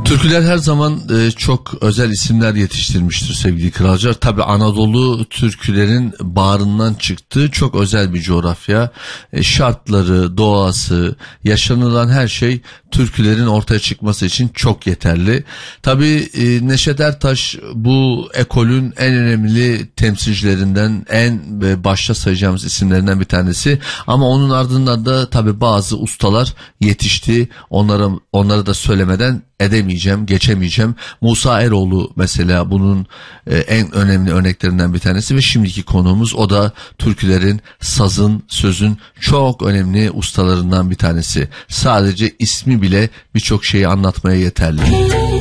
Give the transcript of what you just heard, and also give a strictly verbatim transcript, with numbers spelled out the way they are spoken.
Türküler her zaman e, çok özel isimler yetiştirmiştir sevgili kralcılar. Tabii Anadolu türkülerin bağrından çıktığı çok özel bir coğrafya. E, şartları, doğası, yaşanılan her şey türkülerin ortaya çıkması için çok yeterli. Tabii e, Neşet Ertaş bu ekolün en önemli temsilcilerinden, en e, başta sayacağımız isimlerinden bir tanesi. Ama onun ardından da tabii bazı ustalar yetişti. Onlara, onları da söylemeden edemeyeceğim, geçemeyeceğim. Musa Eroğlu mesela bunun e, en önemli örneklerinden bir tanesi ve şimdiki konuğumuz, o da türkülerin, sazın, sözün çok önemli ustalarından bir tanesi. Sadece ismi bile birçok şeyi anlatmaya yeterli.